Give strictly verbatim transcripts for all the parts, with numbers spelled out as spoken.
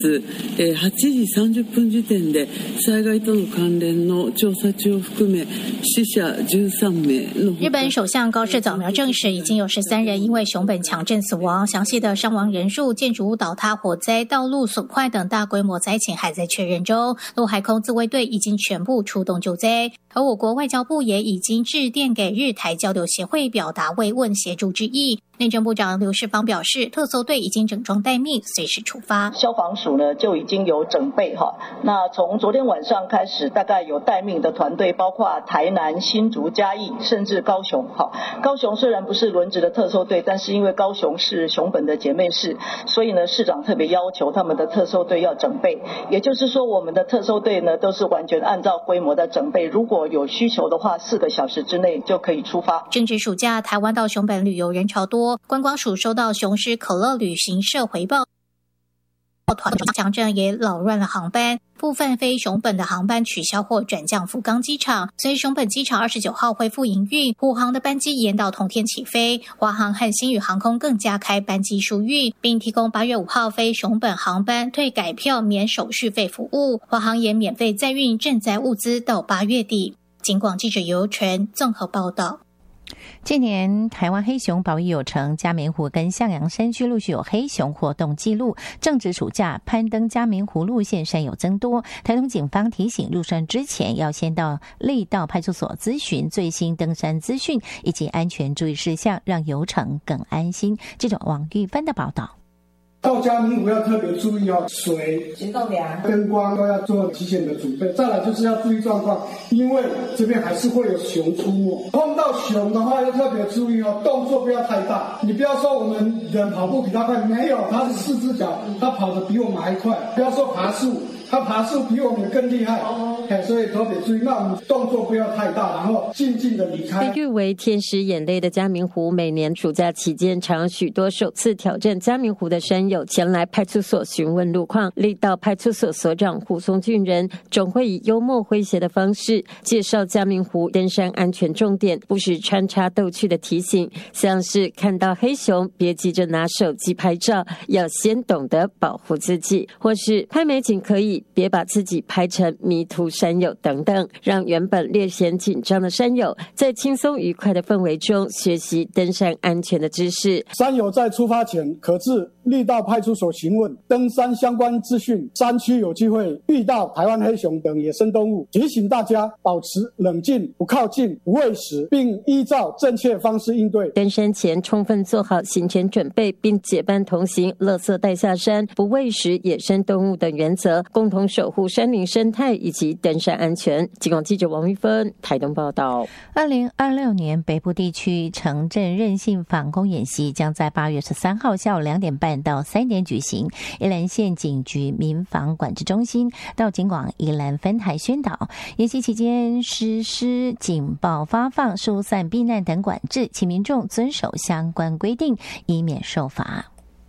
えはちじさんじゅっぷん時点で災害との関連の調査中を含め死者じゅうさんめいの。 日本首相高市早苗证实，已经有十三人因为熊本强震死亡，详细的伤亡人数、建筑物倒塌、火灾、道路损坏等大规模灾情还在确认中。陆海空自卫队已经全部出动救灾，而我国外交部也已经致电给日台交流协会，表达慰问协助之意。内政部长刘世芳表示，特搜队已经整装待命，随时出发。 消防署呢就已经有整备哈，那从昨天晚上开始，大概有待命的团队，包括台南、新竹、嘉义，甚至高雄。哈，高雄虽然不是轮值的特搜队，但是因为高雄是熊本的姐妹市，所以呢市长特别要求他们的特搜队要整备。也就是说，我们的特搜队呢都是完全按照规模的整备，如果有需求的话，四个小时之内就可以出发。 正值暑假，台湾到熊本旅游人潮多。观光署收到雄狮可乐旅行社回报，团强震也扰乱了航班，部分非熊本的航班取消或转降福冈机场，所以熊本机场二十九号恢复营运，虎航的班机延到同天起飞，华航和星宇航空更加开班机疏运，并提供八月五号飞熊本航班退改票免手续费服务，华航也免费载运赈灾物资到八月底。警广记者尤纯综合报道。 近年台湾黑熊保育有成，嘉明湖跟向阳山区陆续有黑熊活动记录。正值暑假，攀登嘉明湖路线山友增多，台东警方提醒入山之前要先到力道派出所咨询最新登山资讯以及安全注意事项，让游程更安心。记者王玉芬的报道。 到嘉明湖要特别注意哦，水、 行动凉、 灯光都要做提前的准备。再来就是要注意状况，因为这边还是会有熊出没。碰到熊的话要特别注意哦，动作不要太大。你不要说我们人跑步比他快，没有，他是四只脚，他跑得比我们还快。不要说爬树，他爬树比我们更厉害。哎，所以特别注意，那我们动作不要太大，然后静静的离开。 被誉为天使眼泪的嘉明湖，每年暑假期间，常有许多首次挑战嘉明湖的山友前来派出所询问路况。力道派出所所长胡松俊人总会以幽默诙谐的方式介绍嘉明湖登山安全重点，不时穿插逗趣的提醒，像是看到黑熊别急着拿手机拍照，要先懂得保护自己，或是拍美景可以，别把自己拍成迷途山友等等，让原本略显紧张的山友在轻松愉快的氛围中学习登山安全的知识。 山友在出发前可至力道派出所询问登山相关资讯，山区有机会遇到台湾黑熊等野生动物，提醒大家保持冷静，不靠近，不喂食，并依照正确方式应对。 登山前充分做好行前准备，并结伴同行，垃圾带下山，不喂食野生动物等原则，共同守护山林生态以及登山安全。警广记者王玉芬台东报道。 二零二六年北部地区城镇韧性反攻演习将在八月十三号下午两点半到三点举行。宜兰县警局民防管制中心到警广宜兰分台宣导，演习期间实施警报发放、疏散避难等管制，请民众遵守相关规定，以免受罚。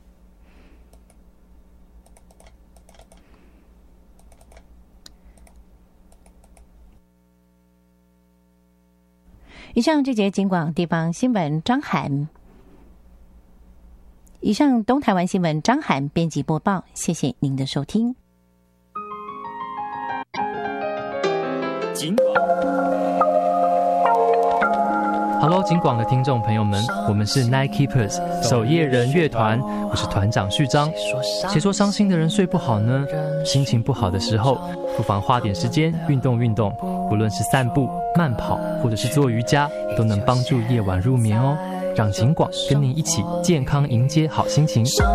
以上这节警广地方新闻张涵，以上东台湾新闻张涵编辑播报，谢谢您的收听。 警广 ，Hello， 警广的听众朋友们，我们是 Night Keepers 守夜人乐团，我是团长序章。谁说伤心的人睡不好呢？心情不好的时候，不妨花点时间运动运动，不论是散步、慢跑，或者是做瑜伽，都能帮助夜晚入眠哦。让警广跟您一起健康迎接好心情。